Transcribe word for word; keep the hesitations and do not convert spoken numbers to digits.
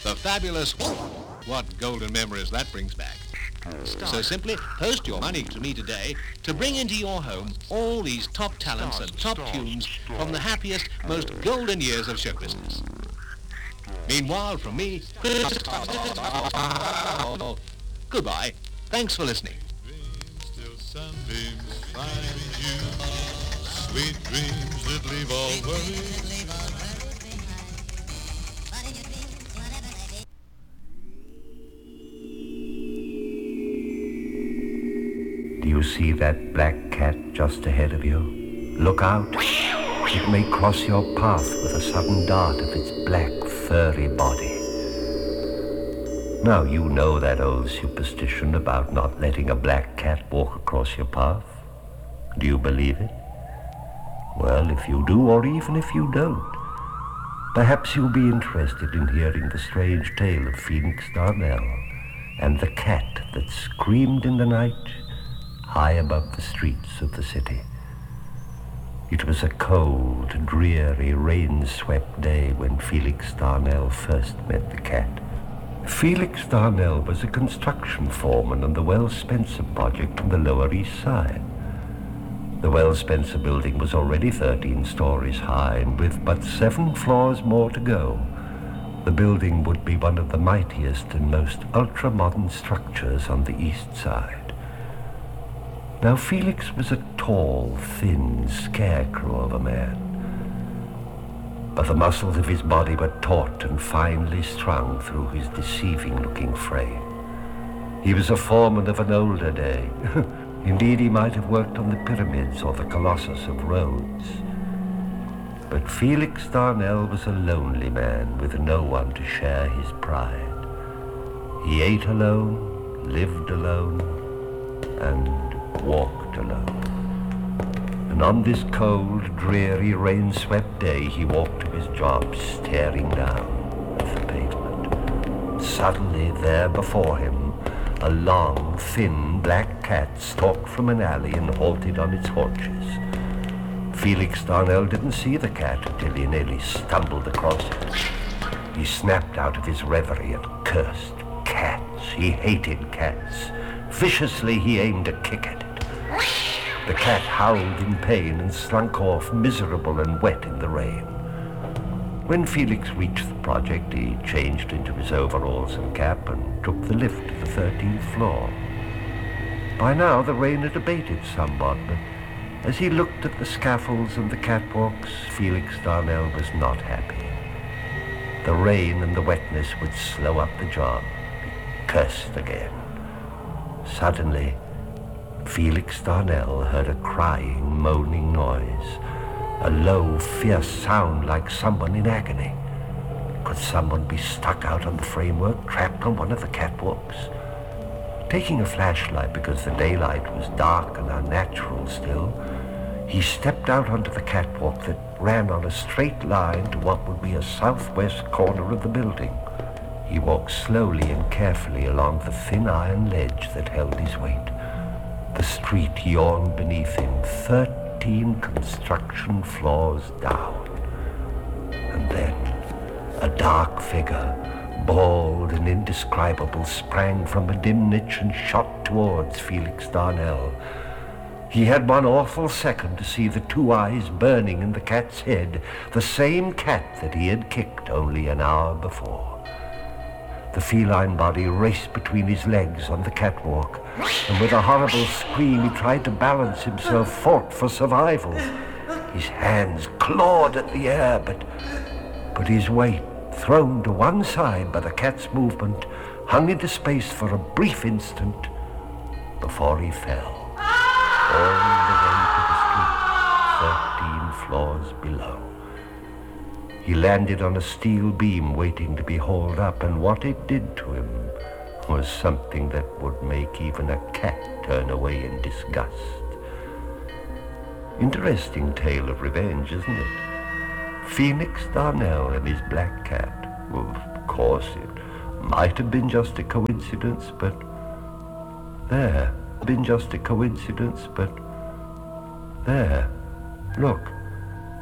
The fabulous... What golden memories that brings back. So simply post your money to me today to bring into your home all these top talents and top tunes from the happiest, most golden years of show business. Meanwhile, from me... Goodbye. Thanks for listening. Still sunbeams find you. Sweet dreams that leave all worry. Do you see that black cat just ahead of you? Look out. It may cross your path with a sudden dart of its black, furry body. Now, you know that old superstition about not letting a black cat walk across your path. Do you believe it? Well, if you do, or even if you don't, perhaps you'll be interested in hearing the strange tale of Phoenix Darnell and the cat that screamed in the night high above the streets of the city. It was a cold, dreary, rain-swept day when Felix Darnell first met the cat. Felix Darnell was a construction foreman on the Wells Spencer project on the Lower East Side. The Wells Spencer building was already thirteen stories high, and with but seven floors more to go, the building would be one of the mightiest and most ultra-modern structures on the East Side. Now, Felix was a tall, thin scarecrow of a man, but the muscles of his body were taut and finely strung through his deceiving-looking frame. He was a foreman of an older day. Indeed, he might have worked on the pyramids or the Colossus of Rhodes. But Felix Darnell was a lonely man with no one to share his pride. He ate alone, lived alone, and walked alone. And on this cold, dreary, rain-swept day, he walked to his job, staring down at the pavement. Suddenly, there before him, a long, thin, black cat stalked from an alley and halted on its haunches. Felix Darnell didn't see the cat until he nearly stumbled across it. He snapped out of his reverie and cursed. Cats. He hated cats. Viciously, he aimed a kick at it. The cat howled in pain and slunk off, miserable and wet in the rain. When Felix reached the project, he changed into his overalls and cap and took the lift to the thirteenth floor. By now, the rain had abated somewhat, but as he looked at the scaffolds and the catwalks, Felix Darnell was not happy. The rain and the wetness would slow up the job. He cursed again. Suddenly, Felix Darnell heard a crying, moaning noise, a low, fierce sound like someone in agony. Could someone be stuck out on the framework, trapped on one of the catwalks? Taking a flashlight because the daylight was dark and unnatural still, he stepped out onto the catwalk that ran on a straight line to what would be a southwest corner of the building. He walked slowly and carefully along the thin iron ledge that held his weight. The street yawned beneath him, thirteen construction floors down. And then a dark figure, bald and indescribable, sprang from a dim niche and shot towards Felix Darnell. He had one awful second to see the two eyes burning in the cat's head, the same cat that he had kicked only an hour before. The feline body raced between his legs on the catwalk, and with a horrible scream he tried to balance himself, fought for survival. His hands clawed at the air, but, but his weight, thrown to one side by the cat's movement, hung into space for a brief instant before he fell, all the way to the street, thirteen floors below. He landed on a steel beam waiting to be hauled up, and what it did to him was something that would make even a cat turn away in disgust. Interesting tale of revenge, isn't it? Phoenix Darnell and his black cat. Well, of course, it might have been just a coincidence, but there, been just a coincidence, but there, look.